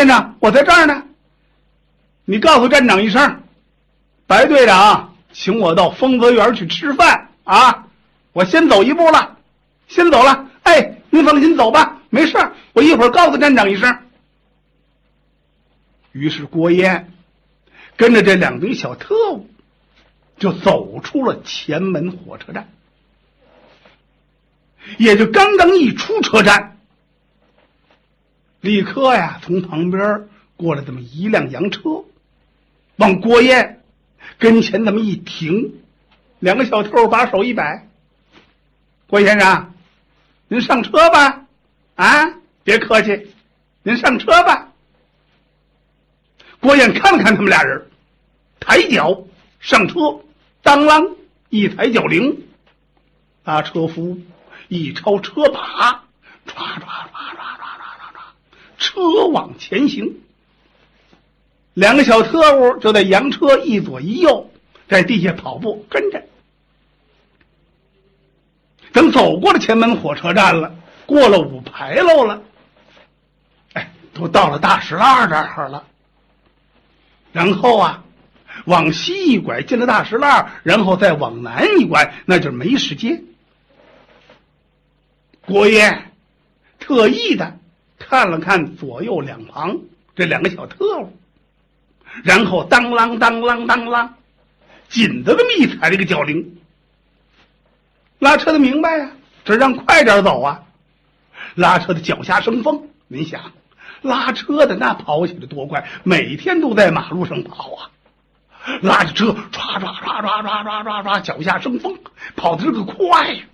先生，我在这儿呢。你告诉站长一声，白队长请我到丰泽园去吃饭啊，我先走一步了，先走了。哎，您放心走吧，没事，我一会儿告诉站长一声。于是郭燕跟着这2名小特务就走出了前门火车站。也就刚刚一出车站，立刻呀从旁边过来这么一辆洋车，往郭燕跟前这么一停，2个小偷把手一摆，郭先生，您上车吧，啊，别客气，您上车吧。郭燕看了看他们俩人，抬脚上车，当啷一踩脚铃，把车夫一抄车把，唰唰唰唰唰唰唰唰，车往前行。2个小特务就在洋车一左一右，在地下跑步跟着。等走过了前门火车站了，过了5牌楼了，哎，都到了大石栏这儿了。然后啊，往西一拐进了大石栏，然后再往南一拐，那就是梅市街。郭燕特意的看了看左右两旁这2个小特务，然后当啷当啷当啷，紧的这么一踩这个脚铃。拉车的明白啊，这让快点走啊。拉车的脚下生风，您想，拉车的那跑起来多快，每天都在马路上跑啊，拉着车唰唰唰唰唰唰唰唰，脚下生风，跑的这个快呀。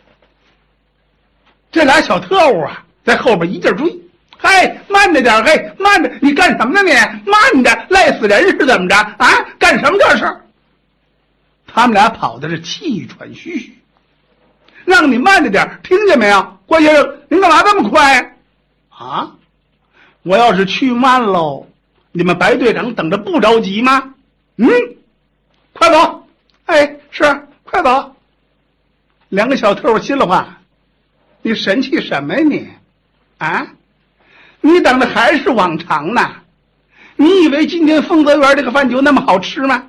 这俩小特务啊，在后边一劲追，嘿，慢着点，嘿，慢着，你干什么呢你？慢着，累死人是怎么着啊？干什么这是？他们俩跑的是气喘吁吁，让你慢着点，听见没有？郭先生，您干嘛这么快啊？我要是去慢喽，你们白队长等着不着急吗？快走！哎，是，快走！2个小特务心里话，你神气什么呀你？啊，你等的还是往常呢？你以为今天丰泽园这个饭就那么好吃吗？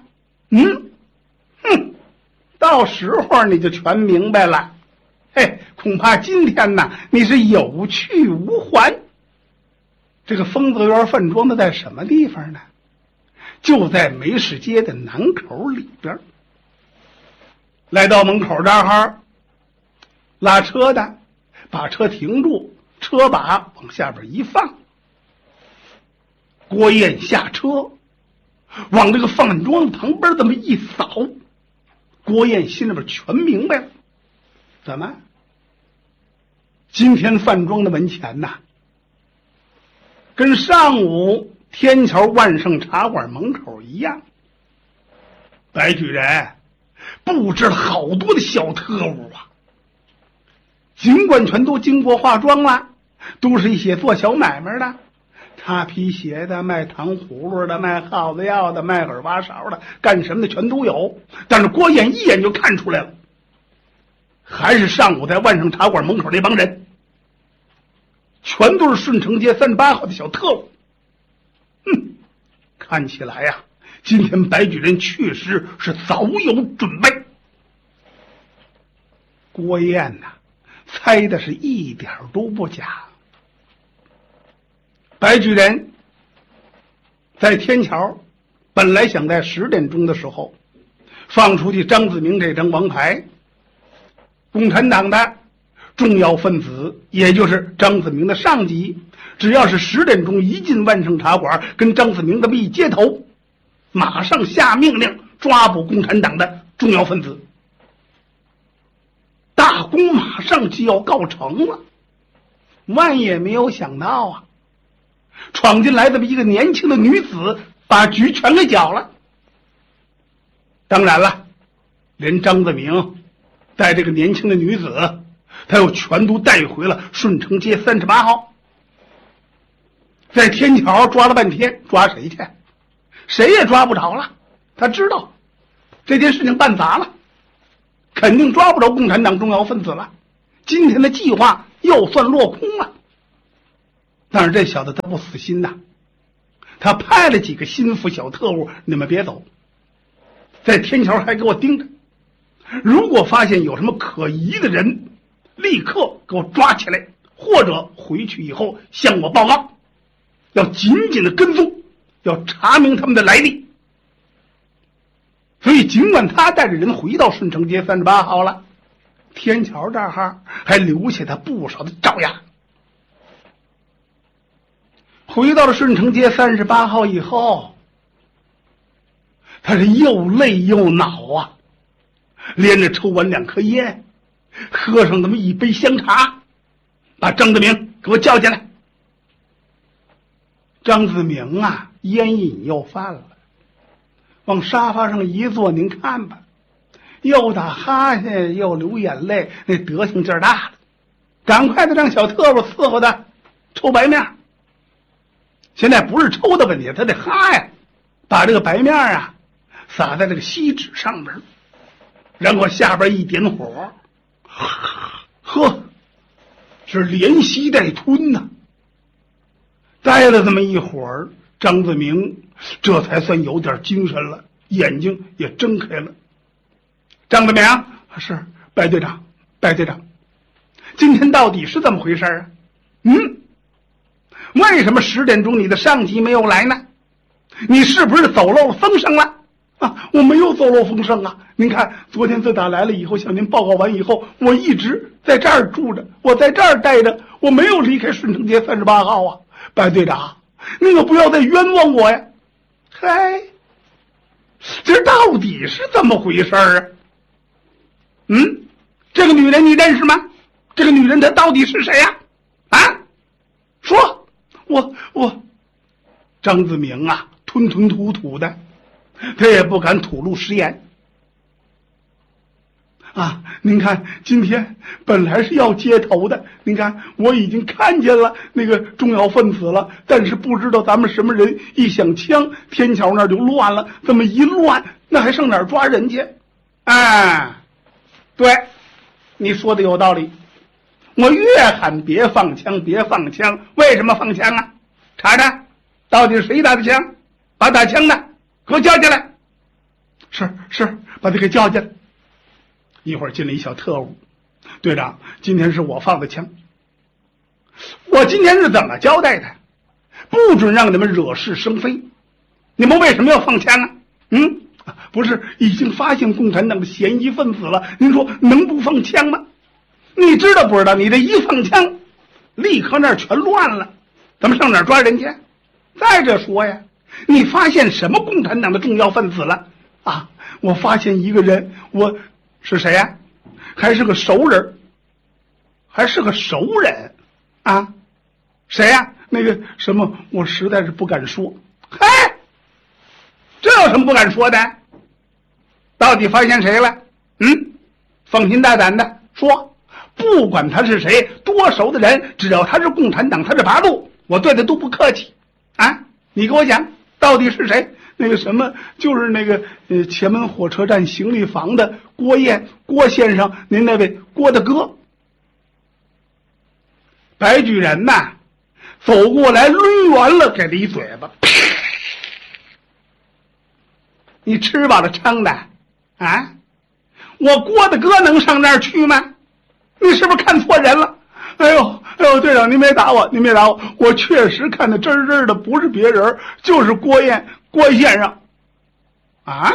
到时候你就全明白了。嘿，恐怕今天呢，你是有去无还。这个丰泽园饭庄子在什么地方呢？就在梅市街的南口里边。来到门口这儿，拉车的把车停住，车把往下边一放，郭燕下车，往这个饭庄旁边这么一扫，郭燕心里边全明白了。怎么？今天饭庄的门前呐，跟上午天桥万盛茶馆门口一样，白举人布置了好多的小特务啊。尽管全都经过化妆了，都是一些做小买卖的，擦皮鞋的，卖糖葫芦的，卖耗子药的，卖耳挖勺的，干什么的全都有。但是郭燕一眼就看出来了，还是上午在万盛茶馆门口那帮人，全都是顺城街38号的小特务。看起来呀，今天白举人确实是早有准备。郭燕呐，猜的是一点都不假。白举人在天桥本来想在10点钟的时候放出去张子明这张王牌，共产党的重要分子，也就是张子明的上级，只要是10点钟一进万盛茶馆，跟张子明这么一接头，马上下命令抓捕共产党的重要分子。大功马上就要告成了，万也没有想到啊，闯进来这么一个年轻的女子，把局全给搅了。当然了，连张子明带这个年轻的女子，他又全都带回了顺城街38号。在天桥抓了半天，抓谁去？谁也抓不着了。他知道这件事情办砸了，肯定抓不着共产党重要分子了，今天的计划又算落空了。但是这小子他不死心呐， 他派了几个心腹小特务，你们别走，在天桥还给我盯着，如果发现有什么可疑的人，立刻给我抓起来，或者回去以后向我报告，要紧紧的跟踪，要查明他们的来历。所以尽管他带着人回到顺城街38号了，天桥这儿还留下他不少的爪牙。回到了顺城街38号以后，他是又累又恼啊，连着抽完2颗烟，喝上那么1杯香茶，把张子明给我叫进来。张子明啊，烟瘾又犯了，往沙发上一坐，您看吧，又打哈欠又流眼泪，那德行劲儿大了，赶快的让小特务伺候他抽白面。现在不是抽的问题，他得哈呀，把这个白面啊撒在这个锡纸上边，然后下边一点火，呵，是连吸带吞呐。待了这么一会儿，张子明这才算有点精神了，眼睛也睁开了。张子明，是白队长，白队长，今天到底是怎么回事啊？为什么10点钟你的上级没有来呢？你是不是走漏了风声了？啊，我没有走漏风声啊！您看，昨天自打来了以后，向您报告完以后，我一直在这儿住着，我在这儿待着，我没有离开顺城街38号啊！白队长，那个不要再冤枉我呀！嗨，这到底是怎么回事啊？这个女人你认识吗？这个女人她到底是谁呀？啊，说，我，张子明啊，吞吞吐吐的，他也不敢吐露实言。啊，您看，今天本来是要接头的，您看我已经看见了那个重要分子了，但是不知道咱们什么人一响枪，天桥那儿就乱了，这么一乱，那还上哪儿抓人去？哎，对，你说的有道理。我越喊别放枪，别放枪，为什么放枪啊？查查，到底是谁打的枪？把打枪的给我叫进来。是，把他给叫进来。一会儿进来一小特务，队长，今天是我放的枪。我今天是怎么交代的？不准让你们惹是生非。你们为什么要放枪啊？不是已经发现共产党的嫌疑分子了，您说能不放枪吗？你知道不知道？你这一放枪，立刻那儿全乱了，咱们上哪儿抓人去？再者说呀，你发现什么共产党的重要分子了啊？我发现一个人，我是谁呀？还是个熟人，啊？谁呀？那个什么，我实在是不敢说。嗨，这有什么不敢说的？到底发现谁了？放心大胆的说，不管他是谁，多熟的人，只要他是共产党，他是八路，我对他都不客气啊！你给我讲，到底是谁？那个什么，就是那个前门火车站行李房的郭燕，郭先生，您那位郭大哥。白举人呐，走过来抡圆了，给了一嘴巴。你吃饱了撑的啊？我郭大哥能上那儿去吗？你是不是看错人了？哎呦，队长，您别打我，我确实看得真真的，不是别人，就是郭燕，郭先生。啊？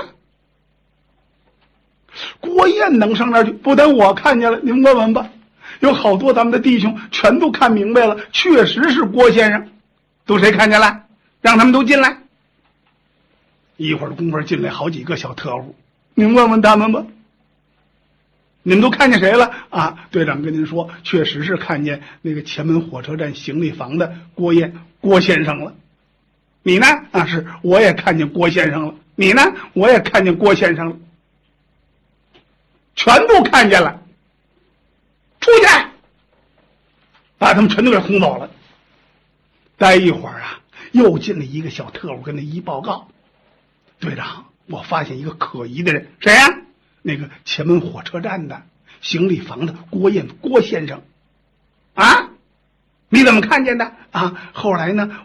郭燕能上那儿去？不但我看见了，您问问吧，有好多咱们的弟兄全都看明白了，确实是郭先生。都谁看见了？让他们都进来。一会儿功夫进来好几个小特务，您问问他们吧。你们都看见谁了啊？队长跟您说，确实是看见那个前门火车站行李房的郭燕，郭先生了。你呢？啊，是，我也看见郭先生了。你呢？我也看见郭先生了。全都看见了。出去，把他们全都给轰走了。待一会儿啊，又进了一个小特务，跟他一报告，队长，我发现一个可疑的人。谁呀？那个前门火车站的行李房的郭燕，郭先生。啊？你怎么看见的啊？后来呢，